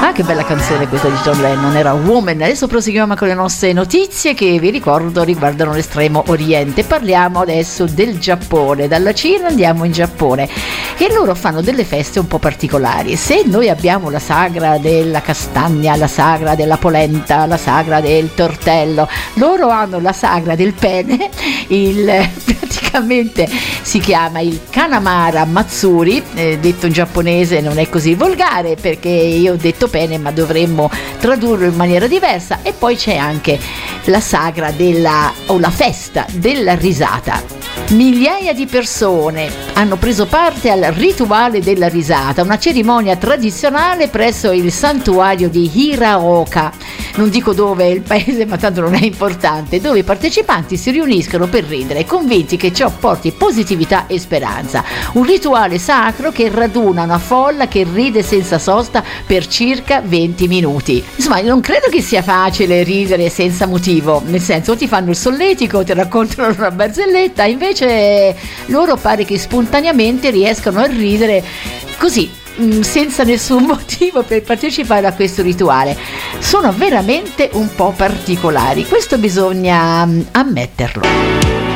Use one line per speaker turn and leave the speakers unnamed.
Ah, che bella canzone questa di John Lennon, era Woman. Adesso proseguiamo con le nostre notizie che vi ricordo riguardano l'Estremo Oriente. Parliamo adesso del Giappone. Dalla Cina andiamo in Giappone e loro fanno delle feste un po' particolari. Se noi abbiamo la sagra della castagna, la sagra della polenta, la sagra del tortello, loro hanno la sagra del pene, praticamente si chiama il Kanamara Matsuri, detto in giapponese non è così volgare perché io ho detto pene ma dovremmo tradurlo in maniera diversa. E poi c'è anche la sagra la festa della risata. Migliaia di persone hanno preso parte al rituale della risata, una cerimonia tradizionale presso il santuario di Hiraoka, non dico dove è il paese ma tanto non è importante, dove i partecipanti si riuniscono per ridere, convinti che ciò porti positività e speranza. Un rituale sacro che raduna una folla che ride senza sosta per circa 20 minuti. Insomma, non credo che sia facile ridere senza motivo, nel senso, o ti fanno il solletico, ti raccontano una barzelletta, invece loro pare che spontaneamente riescano a ridere così, senza nessun motivo per partecipare a questo rituale. Sono veramente un po' particolari, questo bisogna ammetterlo.